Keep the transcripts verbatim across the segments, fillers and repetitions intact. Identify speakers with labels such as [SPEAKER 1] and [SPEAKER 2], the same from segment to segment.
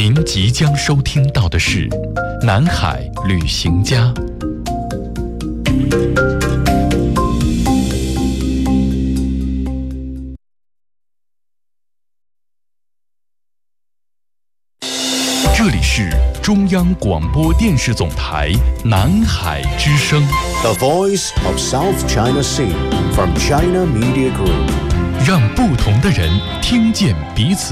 [SPEAKER 1] 您即将收听到的是《南海旅行家》。这里是中央广播电视总台南海之声
[SPEAKER 2] The Voice of South China Sea from China Media Group，
[SPEAKER 1] 让不同的人听见彼此。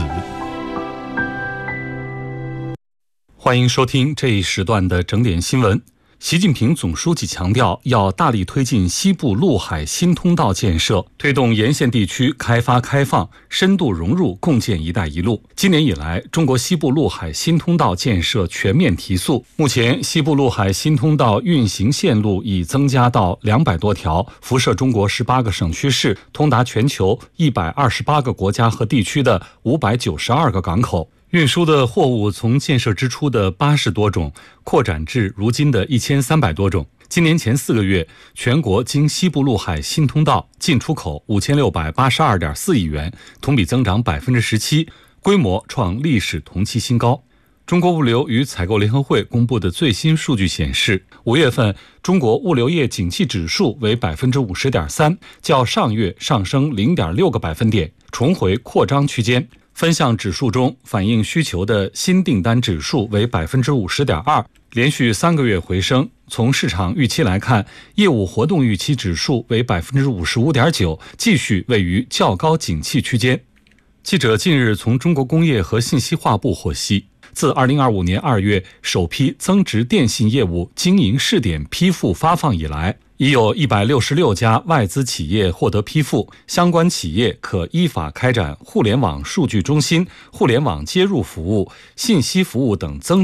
[SPEAKER 3] 欢迎收听这一时段的整点新闻。习近平总书记强调，要大力推进西部陆海新通道建设，推动沿线地区开发开放，深度融入共建“一带一路”。今年以来，中国西部陆海新通道建设全面提速。目前，西部陆海新通道运行线路已增加到两百多条，辐射中国十八个省区市，通达全球一百二十八个国家和地区的五百九十二个港口。运输的货物从建设之初的八十多种扩展至如今的一千三百多种。今年前四个月，全国经西部陆海新通道进出口五千六百八十二点四亿元，同比增长百分之十七，规模创历史同期新高。中国物流与采购联合会公布的最新数据显示，五月份中国物流业景气指数为百分之五十点三，较上月上升零点六个百分点，重回扩张区间。分项指数中，反映需求的新订单指数为百分之五十点二，连续三个月回升。从市场预期来看，业务活动预期指数为百分之五十五点九，继续位于较高景气区间。记者近日从中国工业和信息化部获悉，自二零二五年二月首批增值电信业务经营试点批复发放以来，已有一百六十六家外资企业获得批复，相关企业可依法开展互联网数据中心、互联网接入服务、信息服务等增